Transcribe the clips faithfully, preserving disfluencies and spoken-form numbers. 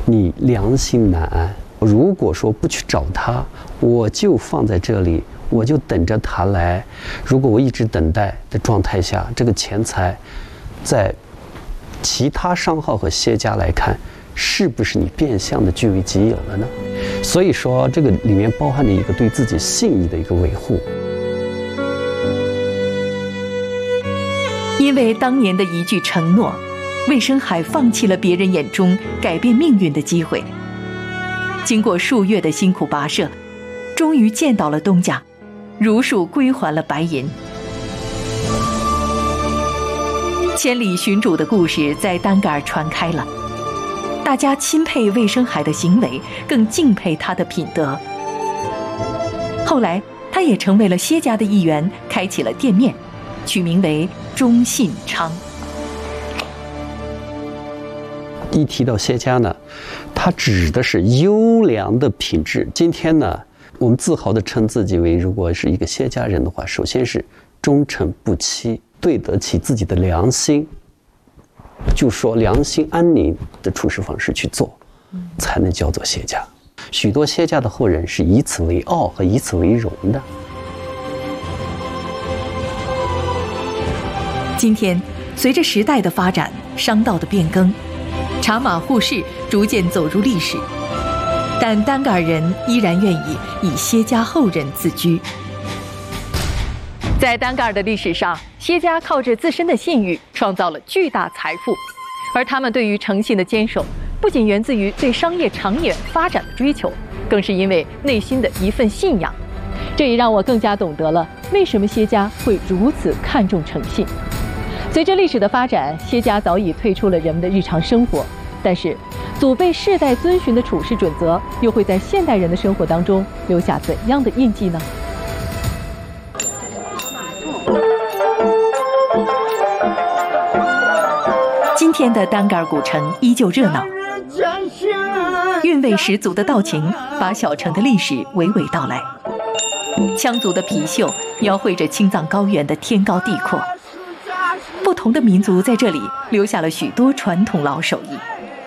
你良心难安。如果说不去找他，我就放在这里，我就等着他来。如果我一直等待的状态下，这个钱财在其他商号和歇家来看，是不是你变相的据为己有了呢？所以说，这个里面包含着一个对自己信义的一个维护。 因为当年的一句承诺，魏生海放弃了别人眼中改变命运的机会。经过数月的辛苦跋涉，终于见到了东家，如数归还了白银。千里寻主的故事在丹格尔传开了，大家钦佩魏生海的行为，更敬佩他的品德。后来，他也成为了歇家的一员，开启了店面，取名为中信昌。 一提到歇家呢，它指的是优良的品质。今天呢，我们自豪地称自己为，如果是一个歇家人的话，首先是忠诚不欺，对得起自己的良心，就说良心安宁的处事方式去做，才能叫做歇家。许多歇家的后人是以此为傲和以此为荣的。 今天，随着时代的发展，商道的变更，茶马互市逐渐走入历史，但丹格尔人依然愿意以歇家后人自居。在丹格尔的历史上，歇家靠着自身的信誉创造了巨大财富，而他们对于诚信的坚守，不仅源自于对商业长远发展的追求，更是因为内心的一份信仰。这也让我更加懂得了为什么歇家会如此看重诚信。随着历史的发展，歇家早已退出了人们的日常生活，但是祖辈世代遵循的处事准则，又会在现代人的生活当中留下怎样的印记呢？今天的丹格尔古城依旧热闹，韵味十足的道情把小城的历史娓娓道来。羌族的貔貅描绘着青藏高原的天高地阔，不同的民族在这里留下了许多传统老手艺。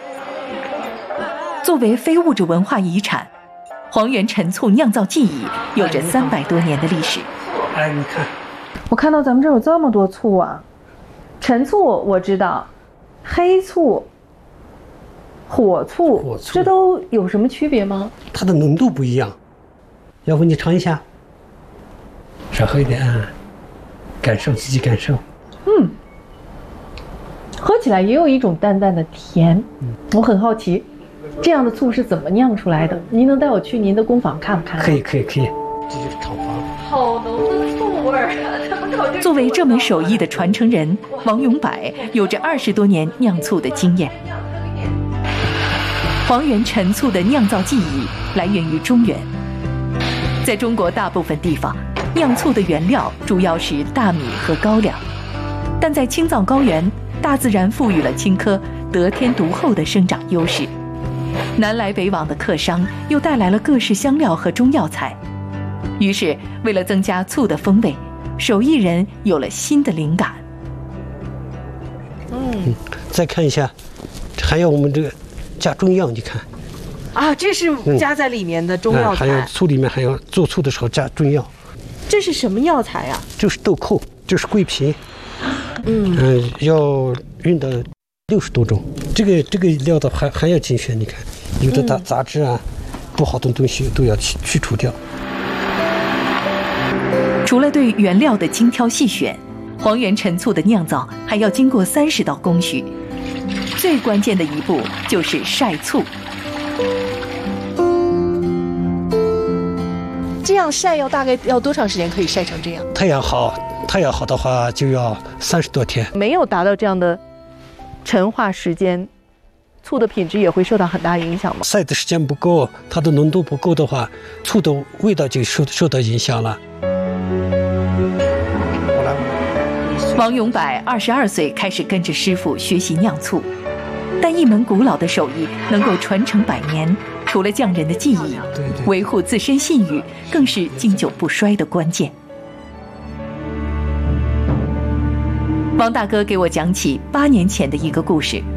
作为非物质文化遗产，黄原陈醋酿造技艺有着三百多年的历史。 哎，你看， 我看到咱们这有这么多醋啊！陈醋我知道，黑醋、火醋， 火醋这都有什么区别吗？ 它的浓度不一样，要不你尝一下，少喝一点啊，感受自己感受。 嗯，喝起来也有一种淡淡的甜。嗯，我很好奇，这样的醋是怎么酿出来的？您能带我去您的工坊看不看？ 可以，可以，可以。这就是厂房。 好浓的醋味儿啊！ 作为这门手艺的传承人，王永柏有着二十多年酿醋的经验。黄原陈醋的酿造技艺来源于中原，在中国大部分地方，酿醋的原料主要是大米和高粱，但在青藏高原，大自然赋予了青稞得天独厚的生长优势。南来北往的客商又带来了各式香料和中药材，于是为了增加醋的风味，手艺人有了新的灵感。 嗯，再看一下，还有我们这个加中药，你看啊，这是加在里面的中药材。 嗯、还有醋里面还有做醋的时候加中药。 这是什么药材呀、啊？ 就是豆蔻，就是桂皮。 嗯嗯、呃，要运到六十多种。这个这个料的还还要精选，你看有的杂杂质啊、嗯、不好的东西都要去去除掉。 除了对原料的精挑细选，黄原陈醋的酿造还要经过三十道工序，最关键的一步就是晒醋。 这样晒要大概要多长时间可以晒成这样？ 太阳好，太阳好的话就要三十多天。 没有达到这样的陈化时间，醋的品质也会受到很大影响吗？ 晒的时间不够，它的浓度不够的话，醋的味道就受受到影响了。 王永柏二十二岁开始跟着师傅学习酿醋，但一门古老的手艺能够传承百年，除了匠人的技艺， 对对， 维护自身信誉更是经久不衰的关键。王大哥给我讲起八年前的一个故事。